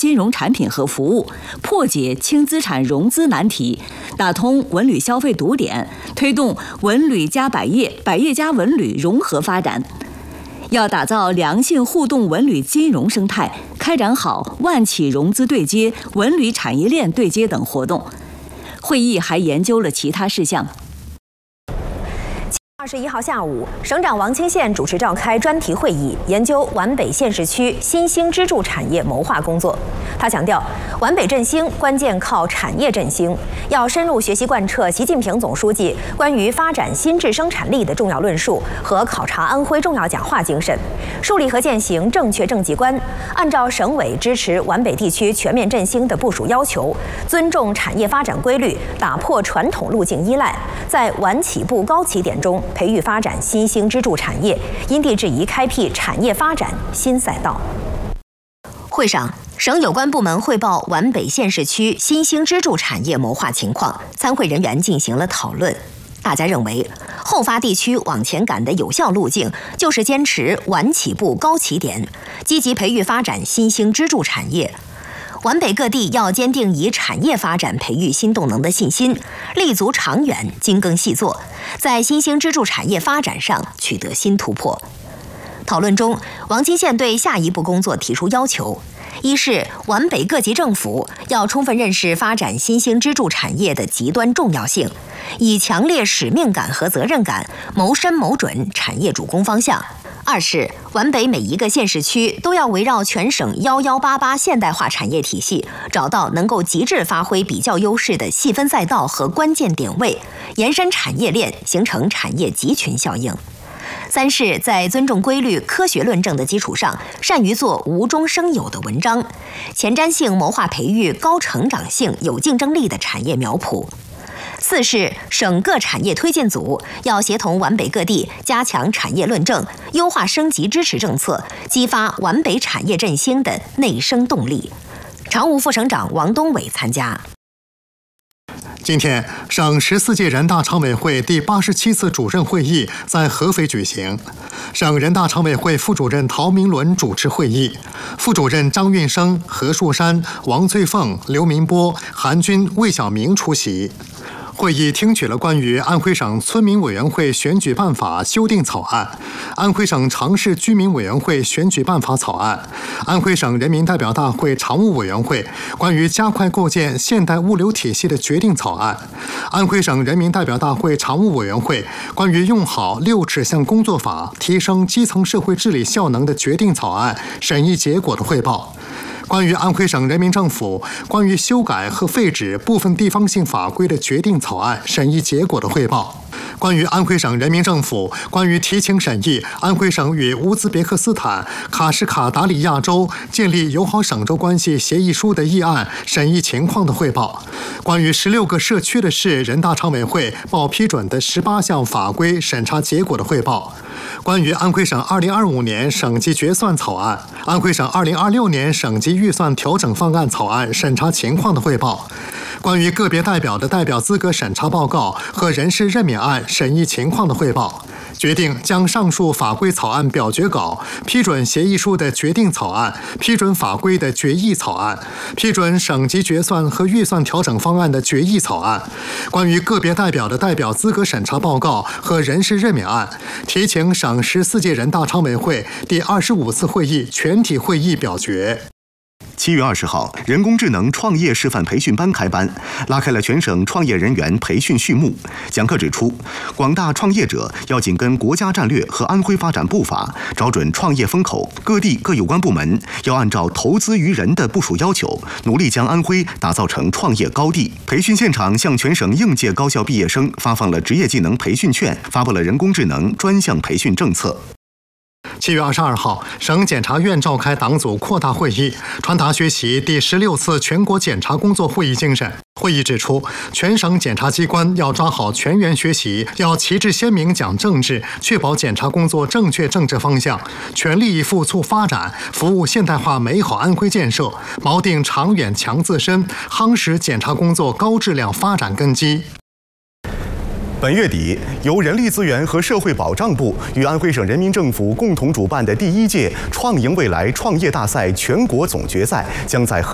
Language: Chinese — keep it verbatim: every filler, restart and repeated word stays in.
金融产品和服务，破解轻资产融资难题，打通文旅消费堵点，推动文旅加百业、百业加文旅融合发展。要打造良性互动文旅金融生态，开展好万企融资对接、文旅产业链对接等活动。会议还研究了其他事项。 二十一号下午，省长王清县主持召开专题会议，研究皖北县市区新兴支柱产业谋划工作。他强调，皖北振兴关键靠产业振兴，要深入学习贯彻习近平总书记关于发展新质生产力的重要论述和考察安徽重要讲话精神，树立和践行正确政绩观，按照省委支持皖北地区全面振兴的部署要求，尊重产业发展规律，打破传统路径依赖，在晚起步高起点中培育发展新兴支柱产业，因地制宜开辟产业发展新赛道。会上，省有关部门汇报皖北县市区新兴支柱产业谋划情况，参会人员进行了讨论。大家认为，后发地区往前赶的有效路径就是坚持晚起步高起点，积极培育发展新兴支柱产业。皖北各地要坚定以产业发展培育新动能的信心，立足长远，精耕细作，在新兴支柱产业发展上取得新突破。讨论中，王清县对下一步工作提出要求：一是皖北各级政府要充分认识发展新兴支柱产业的极端重要性，以强烈使命感和责任感谋深谋准产业主攻方向；二是皖北每一个县市区都要围绕全省一一八八现代化产业体系，找到能够极致发挥比较优势的细分赛道和关键点位，延伸产业链，形成产业集群效应。三是在尊重规律、科学论证的基础上，善于做无中生有的文章，前瞻性谋划培育高成长性、有竞争力的产业苗圃。四是省各产业推进组要协同皖北各地加强产业论证，优化升级支持政策，激发皖北产业振兴的内生动力。常务副省长王东伟参加。 今天，省十四届人大常委会第八十七次主任会议在合肥举行。省人大常委会副主任陶明伦主持会议，副主任张运生、何树山、王翠凤、刘明波、韩军、魏晓明出席。会议听取了关于安徽省村民委员会选举办法修订草案、安徽省常市居民委员会选举办法草案、安徽省人民代表大会常务委员会关于加快构建现代物流体系的决定草案、安徽省人民代表大会常务委员会关于用好六指向工作法提升基层社会治理效能的决定草案审议结果的汇报。关于安徽省人民政府关于修改和废止部分地方性法规的决定草案审议结果的汇报。关于安徽省人民政府关于提请审议安徽省与乌兹别克斯坦卡什卡达里亚州建立友好省州关系协议书的议案审议情况的汇报。关于十六个社区的市人大常委会报批准的十八项法规审查结果的汇报。关于安徽省二零二五年省级决算草案、安徽省二零二六年省级预算调整方案草案审查情况的汇报。关于个别代表的代表资格审查报告和人事任免案审议情况的汇报。决定将上述法规草案表决稿、批准协议书的决定草案、批准法规的决议草案、批准省级决算和预算调整方案的决议草案、关于个别代表的代表资格审查报告和人事任免案，提请省十四届人大常委会第二十五次会议全体会议表决。 七月二十号，人工智能创业示范培训班开班，拉开了全省创业人员培训序幕。讲课指出，广大创业者要紧跟国家战略和安徽发展步伐，找准创业风口。各地各有关部门要按照投资于人的部署要求，努力将安徽打造成创业高地。培训现场向全省应届高校毕业生发放了职业技能培训券，发布了人工智能专项培训政策。 七月二十二号，省检察院召开党组扩大会议，传达学习第十六次全国检察工作会议精神。会议指出，全省检察机关要抓好全员学习，要旗帜鲜明讲政治，确保检察工作正确政治方向，全力以赴促发展，服务现代化美好安徽建设，锚定长远强自身，夯实检察工作高质量发展根基。 本月底，由人力资源和社会保障部与安徽省人民政府共同主办的第一届“创赢未来创业大赛”全国总决赛将在